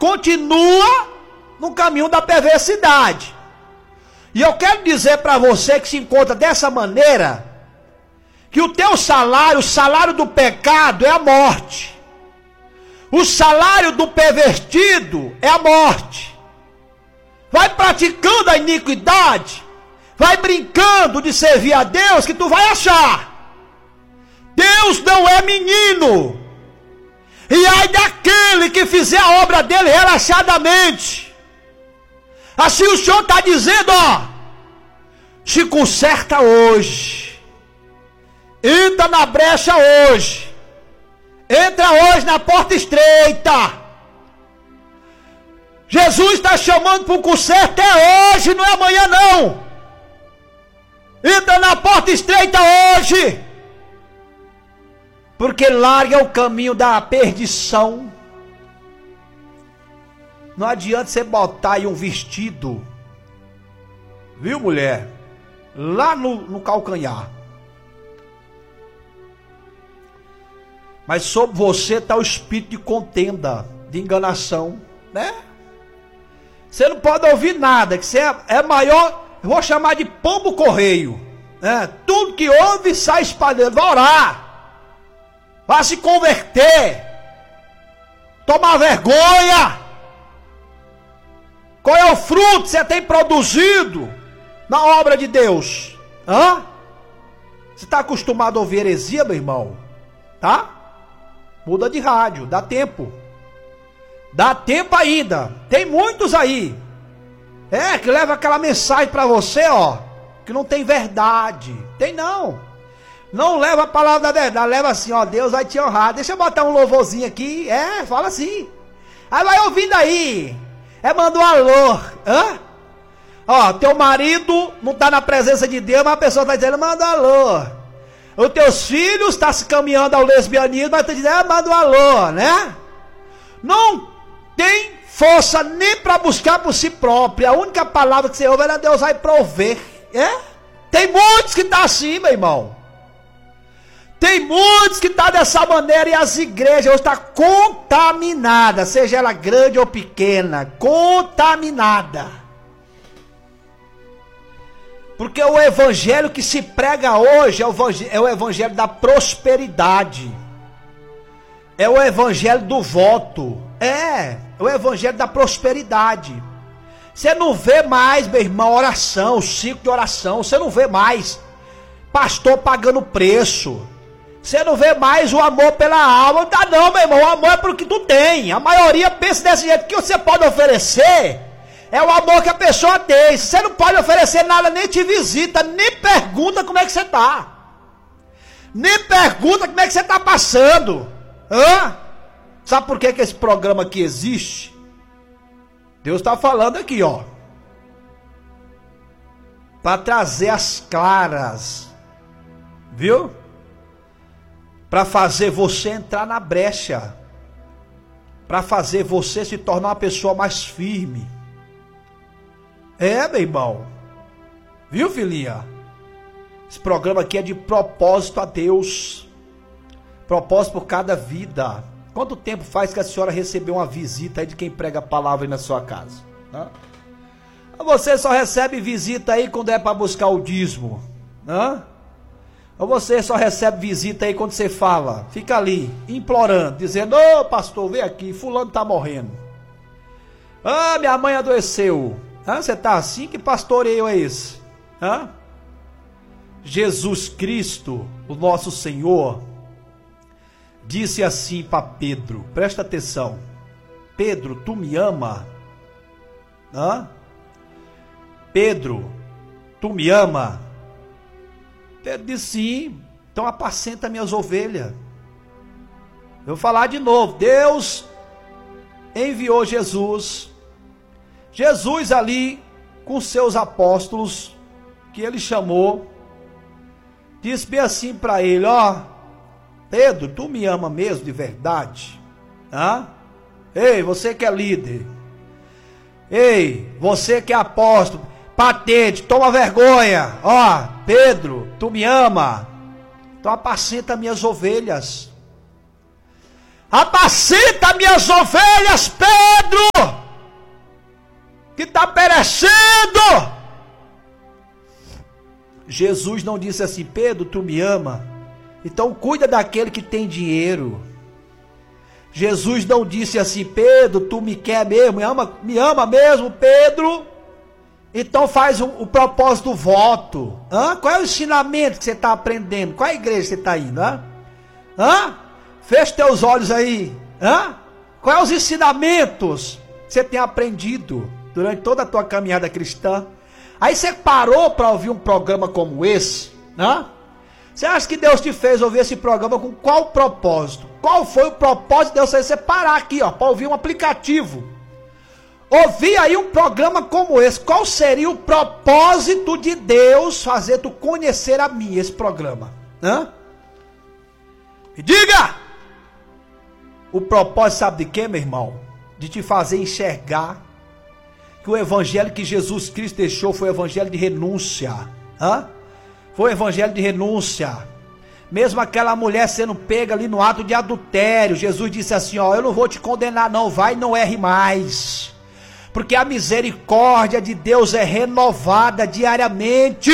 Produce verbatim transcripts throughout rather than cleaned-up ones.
continua no caminho da perversidade. E eu quero dizer para você que se encontra dessa maneira, que o teu salário, o salário do pecado é a morte. O salário do pervertido é a morte. Vai praticando a iniquidade, vai brincando de servir a Deus, que tu vai achar. Deus não é menino. E ai daquele que fizer a obra dele relaxadamente. Assim o Senhor está dizendo, ó, se conserta hoje, entra na brecha hoje, entra hoje na porta estreita. Jesus está chamando para o conserto, é hoje, não é amanhã não. Entra na porta estreita hoje, porque larga o caminho da perdição. Não adianta você botar aí um vestido, viu, mulher, lá no, no calcanhar, mas sobre você está o espírito de contenda, de enganação, né? Você não pode ouvir nada, que você é, é maior, eu vou chamar de pombo correio, né? Tudo que ouve sai espalhando. Vai orar, vai se converter, tomar vergonha. Qual é o fruto que você tem produzido na obra de Deus? Hã? Você está acostumado a ouvir heresia, meu irmão? Tá? Muda de rádio, dá tempo. Dá tempo ainda. Tem muitos aí. É, que leva aquela mensagem para você, ó, que não tem verdade. Tem não. Não leva a palavra da verdade, leva assim, ó, Deus vai te honrar. Deixa eu botar um louvorzinho aqui. É, fala assim. Aí vai ouvindo aí. É, manda um alô. Hã? Ó, teu marido não está na presença de Deus, mas a pessoa está dizendo, manda um alô. Os teus filhos estão tá se caminhando ao lesbianismo, mas está dizendo, ah, manda um alô, né? Não tem força nem para buscar por si própria. A única palavra que você ouve é Deus vai prover. É? Tem muitos que estão tá assim, meu irmão. Tem muitos que estão tá dessa maneira, e as igrejas hoje estão contaminadas, seja ela grande ou pequena, contaminada. Porque o evangelho que se prega hoje é o evangelho, é o evangelho da prosperidade, é o evangelho do voto, é, é o evangelho da prosperidade. Você não vê mais, meu irmão, oração, ciclo de oração, você não vê mais pastor pagando preço. Você não vê mais o amor pela alma. Não tá não, meu irmão. O amor é pro que tu tem. A maioria pensa desse jeito. O que você pode oferecer é o amor que a pessoa tem. Você não pode oferecer nada, nem te visita, nem pergunta como é que você tá. Nem pergunta como é que você tá passando. Hã? Sabe por que que esse programa aqui existe? Deus está falando aqui, ó, para trazer as claras, viu? Para fazer você entrar na brecha, para fazer você se tornar uma pessoa mais firme. É, meu irmão, viu, filhinha? Esse programa aqui é de propósito a Deus, propósito por cada vida. Quanto tempo faz que a senhora recebeu uma visita aí de quem prega a palavra aí na sua casa? Hã? Você só recebe visita aí quando é para buscar o dízimo, hã? Ou você só recebe visita aí quando você fala, fica ali, implorando, dizendo, ô oh, pastor, vem aqui, fulano está morrendo. Ah, minha mãe adoeceu. Ah, você está assim? Que pastoreio é esse? Ah? Jesus Cristo, o nosso Senhor, disse assim para Pedro, presta atenção, Pedro, tu me ama? Ah? Pedro, tu me ama? Pedro disse sim, então apacenta minhas ovelhas. Eu vou falar de novo, Deus enviou Jesus, Jesus ali com seus apóstolos, que ele chamou, disse bem assim para ele, ó, Pedro, tu me ama mesmo de verdade? Hã? Ei, você que é líder, ei, você que é apóstolo, patente, toma vergonha, ó, Pedro, tu me ama, então apacenta minhas ovelhas. Apacenta minhas ovelhas, Pedro, que está perecendo. Jesus não disse assim: Pedro, tu me ama, então cuida daquele que tem dinheiro. Jesus não disse assim: Pedro, tu me quer mesmo, me ama, me ama mesmo, Pedro, então faz o, o propósito do voto. Hã? Qual é o ensinamento que você está aprendendo? Qual é a igreja que você está indo? Hã? Hã? Fecha teus olhos aí. Hã? Quais são os ensinamentos que você tem aprendido durante toda a tua caminhada cristã? Aí você parou para ouvir um programa como esse? Hã? Você acha que Deus te fez ouvir esse programa com qual propósito? Qual foi o propósito de Deus fazer você parar aqui, ó, para ouvir um aplicativo? Ouvir aí um programa como esse. Qual seria o propósito de Deus fazer tu conhecer a mim, esse programa? Hã? Me diga! O propósito sabe de quê, meu irmão? De te fazer enxergar que o evangelho que Jesus Cristo deixou foi o evangelho de renúncia. Hã? Foi o evangelho de renúncia. Mesmo aquela mulher sendo pega ali no ato de adultério, Jesus disse assim, ó, eu não vou te condenar não, vai, não erre mais. Porque a misericórdia de Deus é renovada diariamente.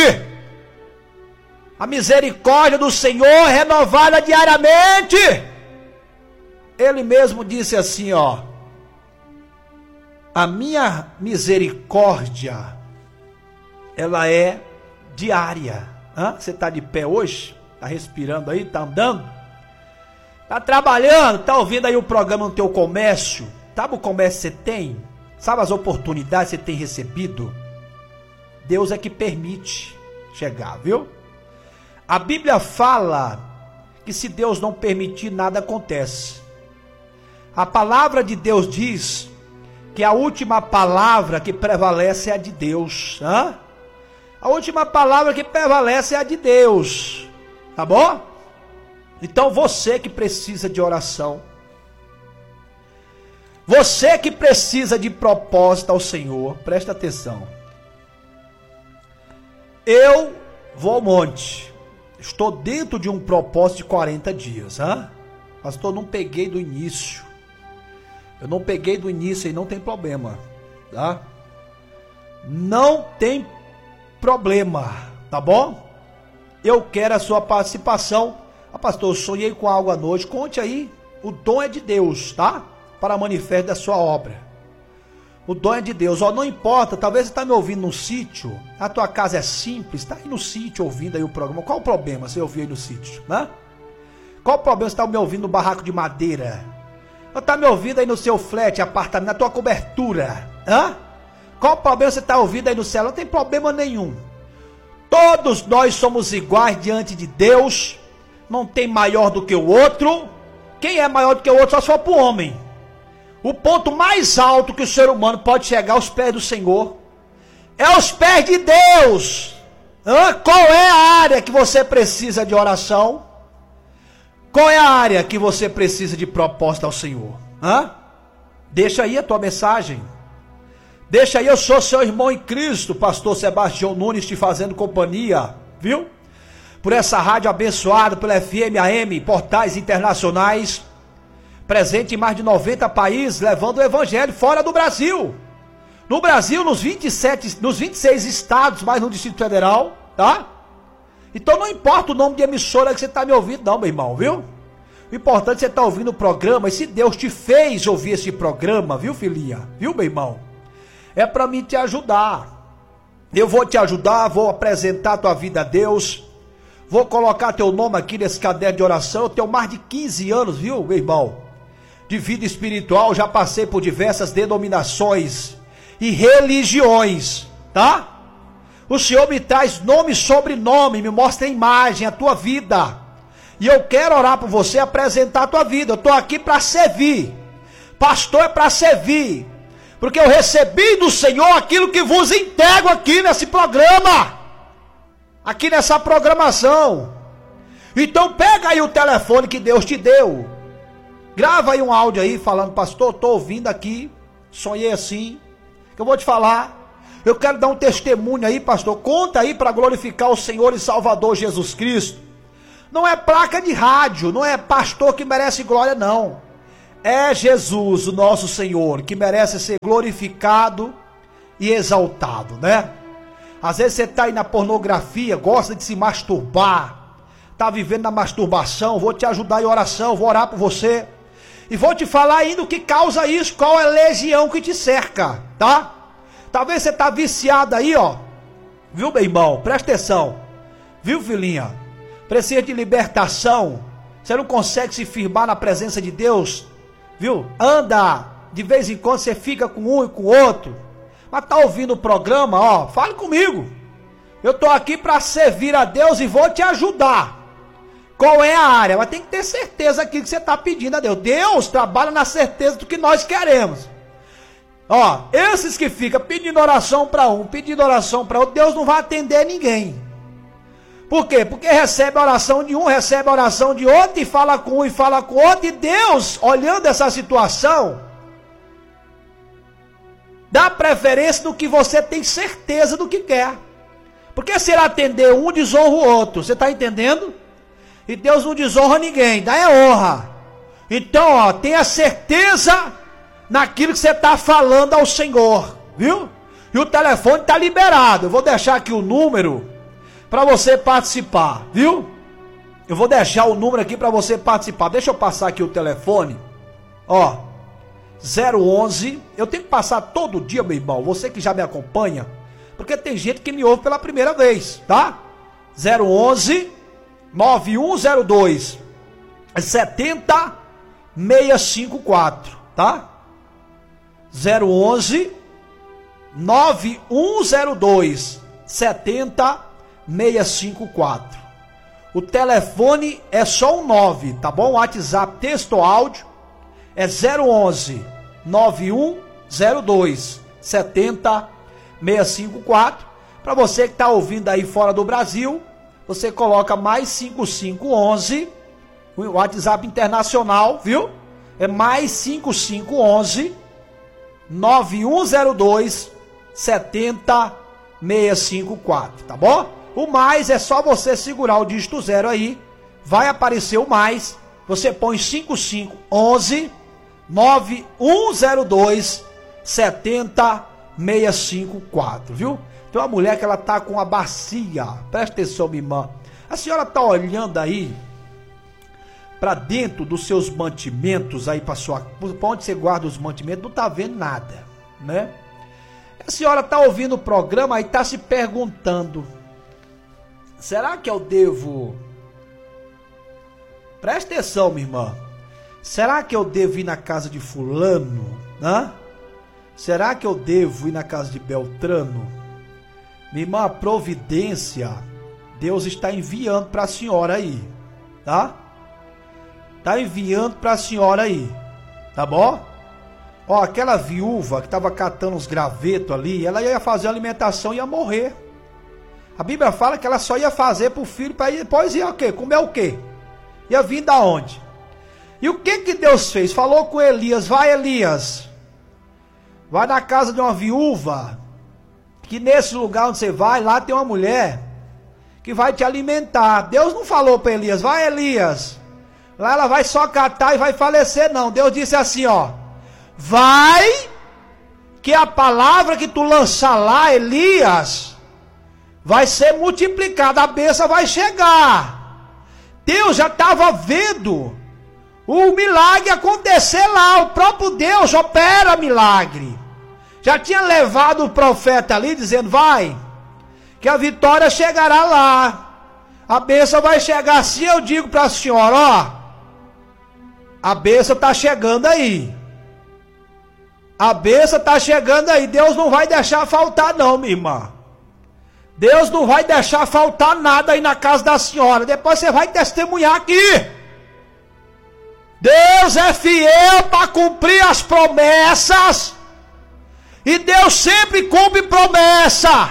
A misericórdia do Senhor é renovada diariamente. Ele mesmo disse assim, ó, a minha misericórdia, ela é diária. Hã? Você está de pé hoje? Está respirando aí? Está andando? Está trabalhando? Está ouvindo aí o programa no teu comércio? Sabe o comércio que você tem? Sabe as oportunidades que você tem recebido? Deus é que permite chegar, viu? A Bíblia fala que se Deus não permitir, nada acontece. A palavra de Deus diz que a última palavra que prevalece é a de Deus. Hã? A última palavra que prevalece é a de Deus. Tá bom? Então você que precisa de oração, você que precisa de propósito ao Senhor, presta atenção. Eu vou ao monte. Estou dentro de um propósito de quarenta dias. Hã? Pastor, não peguei do início. Eu não peguei do início e não tem problema. Tá? Não tem problema. Tá bom? Eu quero a sua participação. Ah, pastor, eu sonhei com algo à noite. Conte aí. O dom é de Deus, tá? Para manifestar da sua obra. O dom é de Deus. Ó, não importa, talvez você está me ouvindo num sítio. A tua casa é simples. Está aí no sítio ouvindo aí o programa. Qual o problema você ouvir aí no sítio? Né? Qual o problema você está me ouvindo no barraco de madeira? Ou está me ouvindo aí no seu flat, apartamento, na tua cobertura? Hã? Qual o problema você está ouvindo aí no céu? Não tem problema nenhum. Todos nós somos iguais diante de Deus. Não tem maior do que o outro. Quem é maior do que o outro só se for para o homem. O ponto mais alto que o ser humano pode chegar aos pés do Senhor é aos pés de Deus. Hã? Qual é a área que você precisa de oração? Qual é a área que você precisa de proposta ao Senhor? Hã? Deixa aí a tua mensagem. Deixa aí, eu sou seu irmão em Cristo, pastor Sebastião Nunes, te fazendo companhia, viu? Por essa rádio abençoada, pela F M, A M, portais internacionais, presente em mais de noventa países, levando o evangelho fora do Brasil. No Brasil, nos vinte e sete, nos vinte e seis estados, mais no Distrito Federal, tá? Então não importa o nome de emissora que você está me ouvindo não, meu irmão, viu? O importante é que você está ouvindo o programa, e se Deus te fez ouvir esse programa, viu, filhinha? Viu, meu irmão? É para mim te ajudar. Eu vou te ajudar, vou apresentar a tua vida a Deus, vou colocar teu nome aqui nesse caderno de oração. Eu tenho mais de quinze anos, viu, meu irmão, de vida espiritual, já passei por diversas denominações e religiões, tá? O Senhor me traz nome e sobrenome, me mostra a imagem, a tua vida, e eu quero orar por você, apresentar a tua vida. Eu estou aqui para servir. Pastor é para servir, porque eu recebi do Senhor aquilo que vos entrego aqui nesse programa, aqui nessa programação. Então pega aí o telefone que Deus te deu, grava aí um áudio aí falando, pastor, estou ouvindo aqui, sonhei assim, que eu vou te falar. Eu quero dar um testemunho aí, pastor. Conta aí para glorificar o Senhor e Salvador Jesus Cristo. Não é placa de rádio, não é pastor que merece glória, não. é Jesus, o nosso Senhor, que merece ser glorificado e exaltado, né? Às vezes você está aí na pornografia, gosta de se masturbar, está vivendo na masturbação, vou te ajudar em oração, vou orar por você, e vou te falar ainda o que causa isso, qual é a legião que te cerca, tá? Talvez você está viciado aí, ó, viu, meu irmão? Presta atenção, viu, filhinha? Precisa de libertação, você não consegue se firmar na presença de Deus, viu? Anda, de vez em quando você fica com um e com o outro, mas tá ouvindo o programa, ó, fale comigo. Eu tô aqui para servir a Deus e vou te ajudar. Qual é a área? Mas tem que ter certeza aqui que você tá pedindo a Deus. Deus trabalha na certeza do que nós queremos. Ó, esses que ficam pedindo oração para um, pedindo oração para outro, Deus não vai atender ninguém. Por quê? Porque recebe a oração de um, recebe a oração de outro, e fala com um e fala com outro, e Deus, olhando essa situação, dá preferência no que você tem certeza do que quer. Porque se ele atender um, desonra o outro. Você está entendendo? E Deus não desonra ninguém, dá é honra. Então, ó, tenha certeza naquilo que você está falando ao Senhor, viu? E o telefone está liberado. Eu vou deixar aqui o número para você participar, viu? Eu vou deixar o número aqui para você participar. Deixa eu passar aqui o telefone. Ó, zero onze, eu tenho que passar todo dia, meu irmão, você que já me acompanha, porque tem gente que me ouve pela primeira vez, tá? zero onze, nove um zero dois, sete zero seis cinco quatro, tá? zero onze, nove um zero dois, sete zero seis cinco quatro. O telefone é só um nove, tá bom? WhatsApp, texto ou áudio é zero onze, nove um zero dois, sete zero seis cinco quatro. Para você que está ouvindo aí fora do Brasil, você coloca mais cinco cinco onze, o WhatsApp internacional, viu? É mais cinco cinco onze, nove um zero dois, sete zero seis cinco quatro, tá bom? O mais é só você segurar o dígito zero aí, vai aparecer o mais, você põe cinco cinco onze, nove um zero dois, sete zero seis cinco quatro, viu? Tem uma mulher que ela tá com a bacia, presta atenção, minha irmã. A senhora tá olhando aí para dentro dos seus mantimentos aí para sua, para onde você guarda os mantimentos, não tá vendo nada, né? A senhora tá ouvindo o programa e tá se perguntando: será que eu devo? Presta atenção, minha irmã. Será que eu devo ir na casa de fulano? Hã? Será que eu devo ir na casa de Beltrano? Minha irmã, a providência Deus está enviando para a senhora aí, tá? Está enviando para a senhora aí, tá bom? Ó, aquela viúva que estava catando os gravetos ali, ela ia fazer a alimentação e ia morrer. A Bíblia fala que ela só ia fazer para o filho, para depois ia o quê? Comer o quê? Ia vir da onde? E o que que Deus fez? Falou com Elias: vai, Elias, vai na casa de uma viúva, que nesse lugar onde você vai, lá tem uma mulher que vai te alimentar. Deus não falou para Elias: vai, Elias, lá ela vai só catar e vai falecer, não. Deus disse assim, ó: vai, que a palavra que tu lançar lá, Elias, vai ser multiplicada, a bênção vai chegar. Deus já estava vendo o milagre acontecer lá. O próprio Deus opera milagre. Já tinha levado o profeta ali dizendo: vai, que a vitória chegará lá, a bênção vai chegar. Assim eu digo para a senhora: ó, a bênção está chegando aí, a bênção está chegando aí. Deus não vai deixar faltar não, minha irmã. Deus não vai deixar faltar nada aí na casa da senhora. Depois você vai testemunhar aqui. Deus é fiel para cumprir as promessas. E Deus sempre cumpre promessa.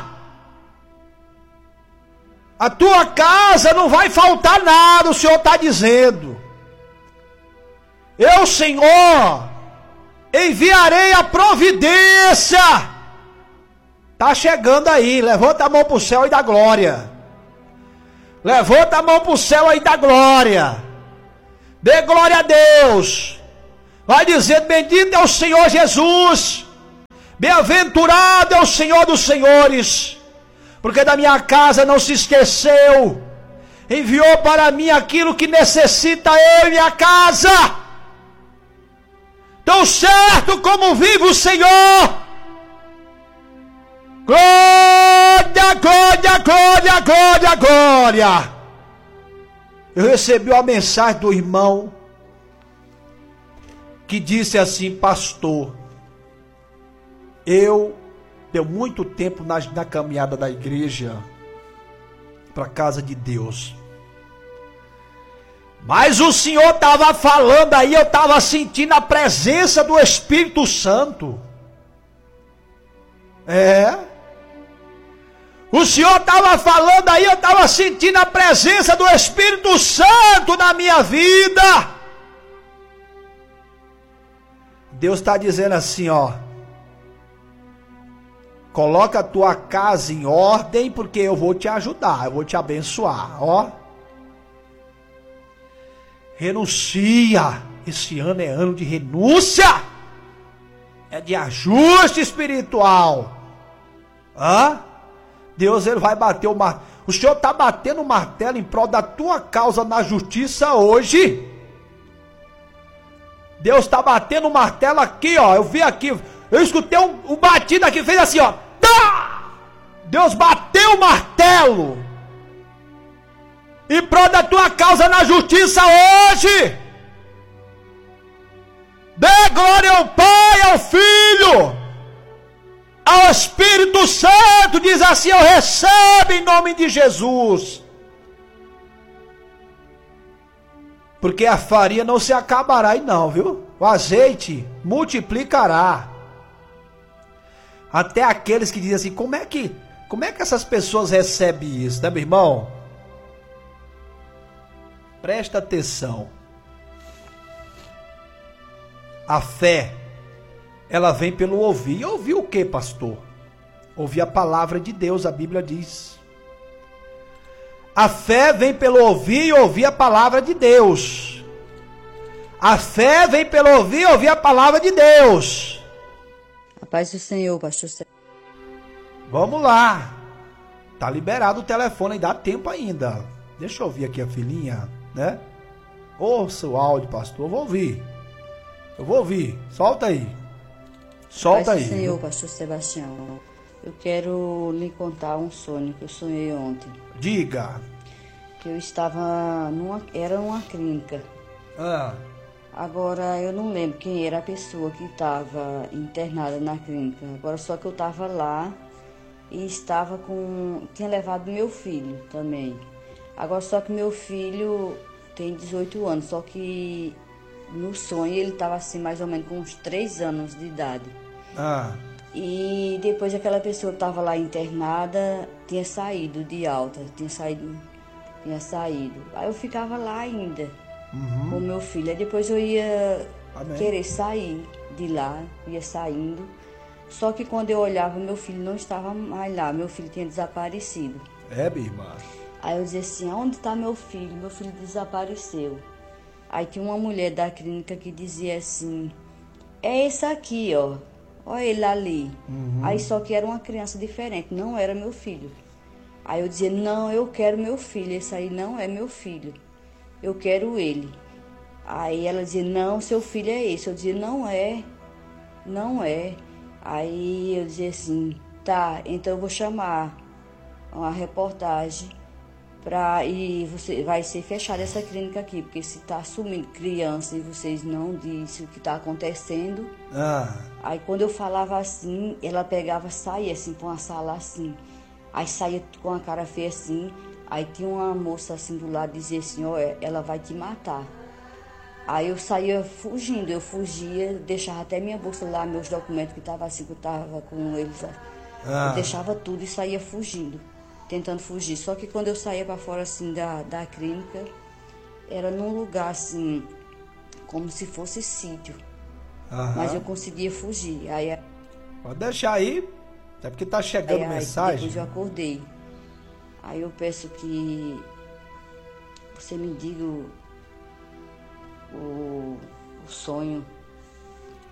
A tua casa não vai faltar nada, o Senhor está dizendo. Eu, Senhor, enviarei a providência. Está chegando aí. Levanta a mão para o céu e dá glória. Levanta a mão para o céu e dá glória. Dê glória a Deus. vai dizer: bendito é o Senhor Jesus, bem-aventurado é o Senhor dos senhores, porque da minha casa não se esqueceu, enviou para mim aquilo que necessita eu e minha casa. Tão certo como vive o Senhor. Glória, glória, glória, glória, glória. Eu recebi uma mensagem do irmão que disse assim: pastor, eu deu muito tempo na, na caminhada da igreja para a casa de Deus, mas o Senhor estava falando aí, eu estava sentindo a presença do Espírito Santo. É, o Senhor estava falando aí, eu estava sentindo a presença do Espírito Santo na minha vida. Deus está dizendo assim, ó: coloca a tua casa em ordem, porque eu vou te ajudar, eu vou te abençoar, ó. Renuncia, esse ano é ano de renúncia, é de ajuste espiritual. Hã? Deus, ele vai bater o martelo. O Senhor está batendo o martelo em prol da tua causa na justiça hoje. Deus está batendo o martelo aqui, ó. Eu vi aqui, eu escutei um, um batido aqui, fez assim, ó. Tá! Deus bateu o martelo em prol da tua causa na justiça hoje. Dê glória ao Pai, ao Filho, ao Espírito Santo. Diz assim: eu recebo em nome de Jesus. Porque a farinha não se acabará aí não, viu? O azeite multiplicará. Até aqueles que dizem assim: como é que, como é que essas pessoas recebem isso, né, meu irmão? Presta atenção. A fé, ela vem pelo ouvir. E ouvir o que, pastor? Ouvir a palavra de Deus, a Bíblia diz. A fé vem pelo ouvir e ouvir a palavra de Deus. A fé vem pelo ouvir e ouvir a palavra de Deus. A paz do Senhor, pastor. Vamos lá. Tá liberado o telefone e dá tempo ainda. Deixa eu ouvir aqui a filhinha, né? Ouça o áudio, pastor. Eu vou ouvir. Eu vou ouvir. Solta aí. Solta aí. Senhor, pastor Sebastião, eu quero lhe contar um sonho que eu sonhei ontem. Diga. Que eu estava numa, era uma clínica. Ah. Agora eu não lembro quem era a pessoa que estava internada na clínica. Agora só que eu estava lá e estava com, tinha levado meu filho também. Agora só que meu filho tem dezoito anos, só que no sonho ele estava assim mais ou menos com uns três anos de idade. Ah. E depois aquela pessoa que estava lá internada tinha saído de alta, tinha saído, tinha saído. Aí eu ficava lá ainda, uhum, com meu filho. Aí depois eu ia Amém. querer sair de lá, ia saindo. Só que quando eu olhava, meu filho não estava mais lá, meu filho tinha desaparecido. É, minha irmã. Aí eu dizia assim: onde está meu filho? Meu filho desapareceu. Aí tinha uma mulher da clínica que dizia assim: é esse aqui, ó. Olha ele ali. Uhum. Aí só que era uma criança diferente, não era meu filho. Aí eu dizia: não, eu quero meu filho, esse aí não é meu filho. Eu quero ele. Aí ela dizia: não, seu filho é esse. Eu dizia: não é, não é. Aí eu dizia assim: tá, então eu vou chamar uma reportagem pra, e você, vai ser fechada essa clínica aqui, porque se tá sumindo criança e vocês não dizem o que tá acontecendo. Ah. Aí quando eu falava assim, ela pegava, saía assim pra uma sala assim. Aí saía com a cara feia assim. Aí tinha uma moça assim do lado, dizia assim: ó, ela vai te matar. Aí eu saía fugindo, eu fugia, deixava até minha bolsa lá, meus documentos que estavam assim, que eu estava com eles. Ah. Eu deixava tudo e saía fugindo, tentando fugir. Só que quando eu saía para fora assim da, da clínica, era num lugar assim, como se fosse sítio. Aham. Mas eu conseguia fugir. Aí, pode deixar aí, é porque tá chegando aí, mensagem. Aí depois eu acordei. Aí eu peço que você me diga o, o, o sonho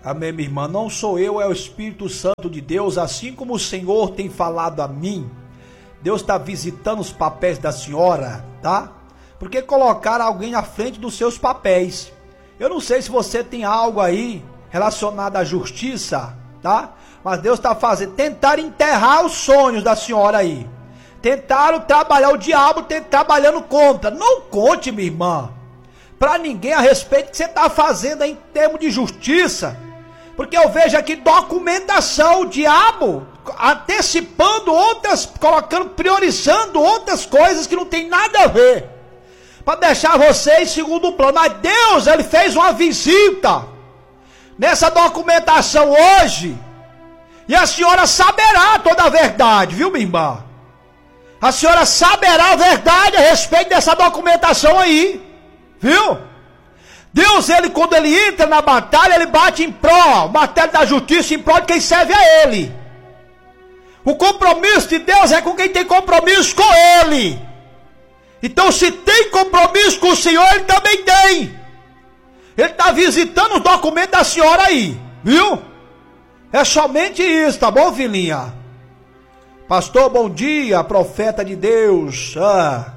Amém, minha irmã? Não sou eu, é o Espírito Santo de Deus. Assim como o Senhor tem falado a mim, Deus está visitando os papéis da senhora, tá? Porque colocaram alguém à frente dos seus papéis. Eu não sei se você tem algo aí relacionado à justiça, tá? Mas Deus está fazendo, tentaram enterrar os sonhos da senhora aí. Tentaram trabalhar, o diabo tá trabalhando contra. Não conte, minha irmã, para ninguém a respeito do que você está fazendo aí em termos de justiça. Porque eu vejo aqui documentação, o diabo antecipando outras, colocando, priorizando outras coisas que não tem nada a ver, para deixar você em segundo plano. Mas Deus, ele fez uma visita nessa documentação hoje, e a senhora saberá toda a verdade, viu, minha irmã? A senhora saberá a verdade a respeito dessa documentação aí, viu? Deus, ele, quando ele entra na batalha, ele bate em pró, batalha da justiça, em prol de quem serve a ele. O compromisso de Deus é com quem tem compromisso com ele. Então, se tem compromisso com o Senhor, ele também tem. Ele está visitando os documentos da senhora aí, viu? É somente isso, tá bom, filhinha? Pastor, bom dia, profeta de Deus. Ah.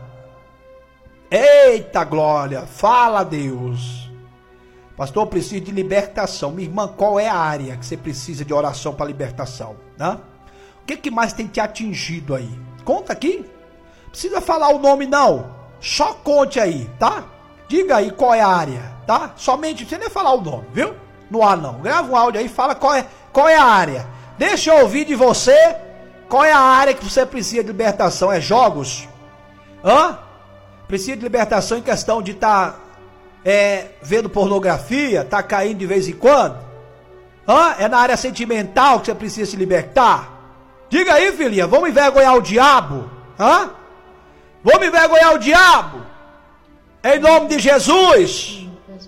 Eita glória, fala Deus. Pastor, eu preciso de libertação. Minha irmã, qual é a área que você precisa de oração para libertação? Né? O que, que mais tem te atingido aí? Conta aqui. Não precisa falar o nome não. Só conte aí, tá? Diga aí qual é a área, tá? Somente, não precisa nem falar o nome, viu? No ar não. Grava um áudio aí e fala qual é, qual é a área. Deixa eu ouvir de você qual é a área que você precisa de libertação. É jogos? Hã? Precisa de libertação em questão de estar... Tá, É, vendo pornografia, tá caindo de vez em quando? Hã? É na área sentimental que você precisa se libertar? Diga aí, filhinha, vamos envergonhar o diabo? Hã? Vamos envergonhar o diabo? Em nome de Jesus.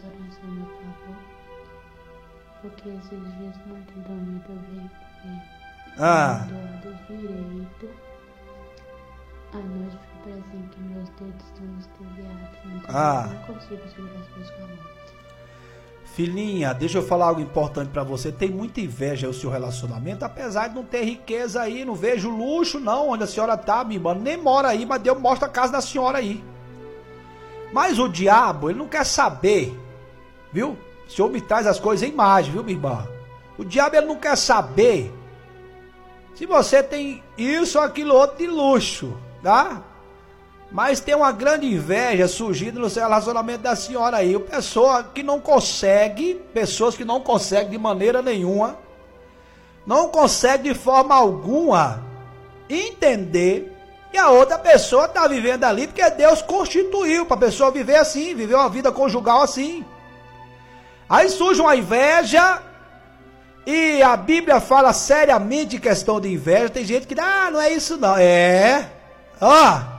Porque esses dias não tem dormido, eu venho Ah. direito. À noite fica parecendo que meus dedos estão estuviados. Ah. Não consigo segurar as coisas com a mão. Filhinha, deixa eu falar algo importante pra você. Tem muita inveja o seu relacionamento, apesar de não ter riqueza aí, não vejo luxo não, onde a senhora tá, minha irmã, nem mora aí, mas Deus mostra a casa da senhora aí. Mas o diabo, ele não quer saber, viu? O Senhor me traz as coisas em imagem, viu, minha irmã? O diabo, ele não quer saber se você tem isso ou aquilo outro de luxo, tá? Mas tem uma grande inveja surgindo no seu relacionamento da senhora aí. Pessoa que não consegue, pessoas que não conseguem de maneira nenhuma, não conseguem de forma alguma entender que a outra pessoa está vivendo ali porque Deus constituiu para a pessoa viver assim, viver uma vida conjugal assim. Aí surge uma inveja e a Bíblia fala seriamente em questão de inveja. Tem gente que diz, ah, não é isso não. É, ó.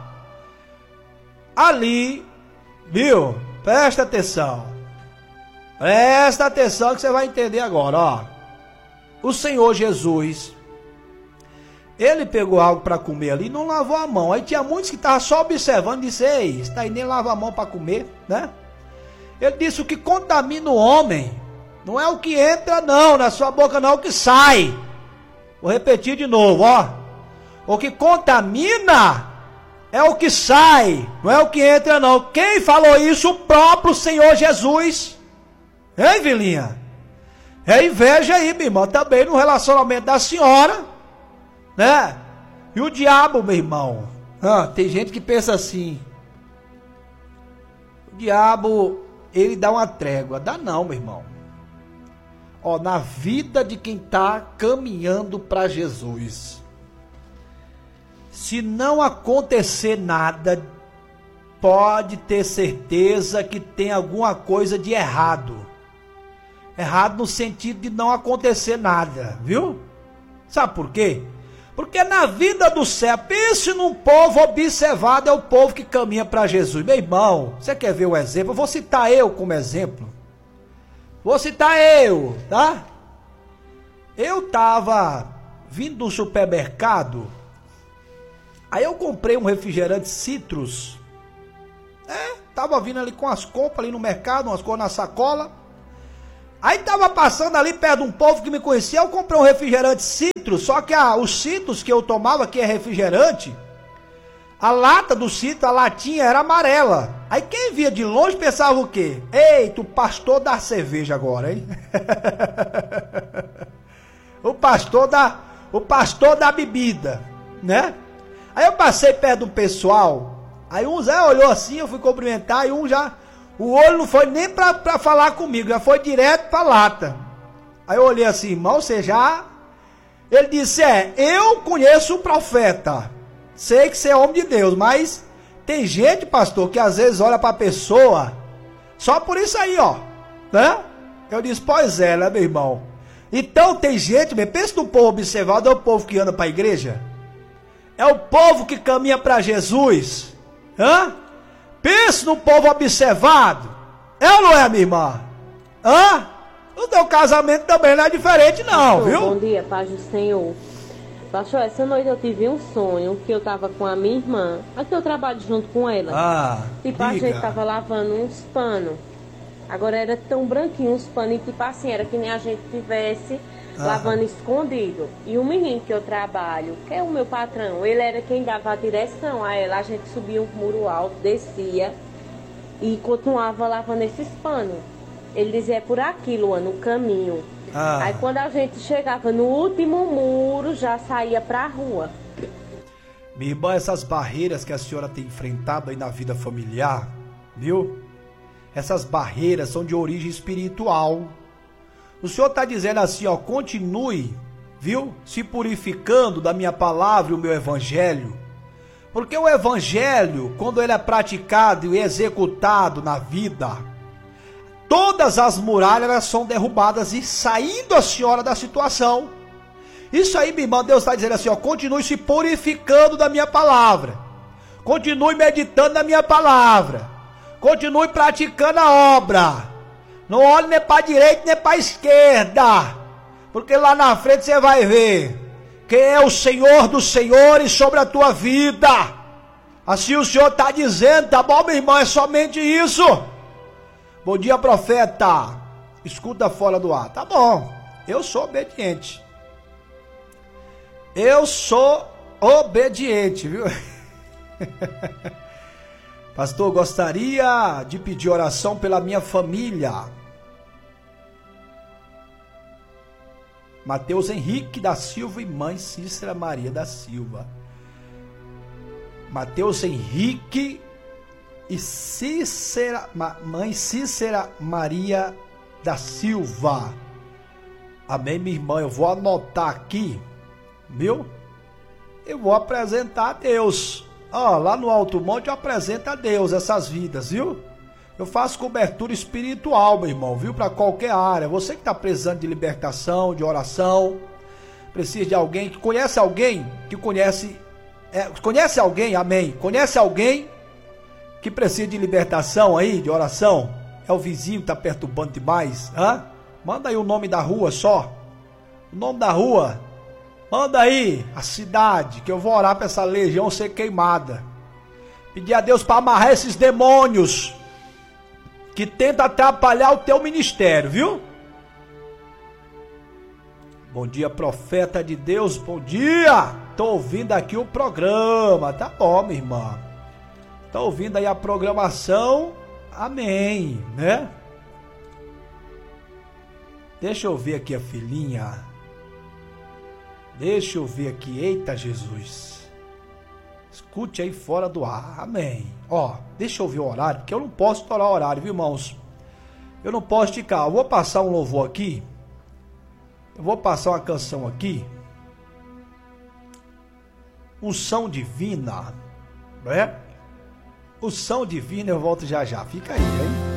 Ali, viu? Presta atenção. Presta atenção que você vai entender agora, ó. O Senhor Jesus, ele pegou algo para comer ali e não lavou a mão. Aí tinha muitos que estavam só observando e disse, ei, está aí nem lava a mão para comer, né? Ele disse, o que contamina o homem não é o que entra não, na sua boca não, é o que sai. Vou repetir de novo, ó. O que contamina é o que sai, não é o que entra não. Quem falou isso? O próprio Senhor Jesus. Hein, filhinha? É inveja aí, minha irmã, também no relacionamento da senhora, né? E o diabo, meu irmão, ah, tem gente que pensa assim, o diabo, ele dá uma trégua. Dá não, meu irmão. Ó, na vida de quem está caminhando para Jesus, se não acontecer nada, pode ter certeza que tem alguma coisa de errado. Errado no sentido de não acontecer nada, viu? Sabe por quê? Porque na vida do céu, pense num povo observado, é o povo que caminha para Jesus. Meu irmão, você quer ver o exemplo? Eu vou citar eu como exemplo. Vou citar eu, tá? Eu tava vindo do supermercado, aí eu comprei um refrigerante Citrus. É, tava vindo ali com as compras ali no mercado, umas coisas na sacola. Aí tava passando ali perto de um povo que me conhecia, eu comprei um refrigerante Citrus, só que a, os Citrus que eu tomava, que é refrigerante, a lata do Citrus, a latinha era amarela. Aí quem via de longe pensava o quê? Eita, o pastor da cerveja agora, hein? o pastor da, o pastor da bebida, né? Aí eu passei perto do pessoal, aí um Zé olhou assim, eu fui cumprimentar, e um já, o olho não foi nem pra, pra falar comigo, já foi direto pra lata. Aí eu olhei assim, irmão, você já... Ele disse, é, eu conheço o profeta, sei que você é homem de Deus, mas tem gente, pastor, que às vezes olha pra pessoa, só por isso aí, ó, né? Eu disse, pois é, né, meu irmão? Então tem gente, pensa no povo observado, é o povo que anda pra igreja, é o povo que caminha para Jesus, hã? Pensa no povo observado, é ou não é, minha irmã? Hã? O teu casamento também não é diferente não, Pastor, viu? Bom dia, paz do Senhor. Pastor, essa noite eu tive um sonho que eu tava com a minha irmã, aqui eu trabalho junto com ela. Ah, tipo, a diga. gente tava lavando uns panos. Agora era tão branquinho os panos, e tipo assim, era que nem a gente tivesse ah. lavando escondido. E o menino que eu trabalho, que é o meu patrão, ele era quem dava a direção a ela. A gente subia um muro alto, descia e continuava lavando esses panos. Ele dizia, é por aqui, Luan, no caminho. Ah. Aí quando a gente chegava no último muro, já saía pra rua. Minha irmã, essas barreiras que a senhora tem enfrentado aí na vida familiar, viu? Essas barreiras são de origem espiritual. O senhor está dizendo assim, ó, continue, viu? Se purificando da minha palavra e o meu evangelho. Porque o evangelho, quando ele é praticado e executado na vida, todas as muralhas elas são derrubadas e saindo a senhora da situação. Isso aí, minha irmã, Deus está dizendo assim, ó, continue se purificando da minha palavra. Continue meditando na minha palavra. Continue praticando a obra. Não olhe nem para a direita nem para a esquerda. Porque lá na frente você vai ver quem é o Senhor dos senhores sobre a tua vida. Assim o Senhor está dizendo, tá bom, meu irmão? É somente isso. Bom dia, profeta. Escuta fora do ar. Tá bom, eu sou obediente. Eu sou obediente, viu? Pastor, gostaria de pedir oração pela minha família. Mateus Henrique da Silva e mãe Cícera Maria da Silva. Mateus Henrique e Cícera, mãe Cícera Maria da Silva. Amém, minha irmã? Eu vou anotar aqui, viu? Eu vou apresentar a Deus. Ó, lá no Alto Monte eu apresento a Deus essas vidas, viu? Eu faço cobertura espiritual, meu irmão, viu? Para qualquer área. Você que está precisando de libertação, de oração, precisa de alguém que conhece alguém que conhece, é, conhece alguém, amém? Conhece alguém que precisa de libertação aí, de oração? É o vizinho que está perturbando demais, hã? Manda aí o nome da rua só. O nome da rua. Manda aí a cidade, que eu vou orar para essa legião ser queimada. Pedir a Deus para amarrar esses demônios que tentam atrapalhar o teu ministério, viu? Bom dia, profeta de Deus, bom dia. Tô ouvindo aqui o programa, tá bom, minha irmã. Tô ouvindo aí a programação, amém, né? Deixa eu ver aqui a filhinha. Deixa eu ver aqui, eita Jesus. Escute aí fora do ar, amém. Ó, deixa eu ver o horário, porque eu não posso estourar o horário, viu, irmãos? Eu não posso esticar, eu vou passar um louvor aqui. Eu vou passar uma canção aqui. Unção divina, né? Unção divina, eu volto já já, fica aí, hein?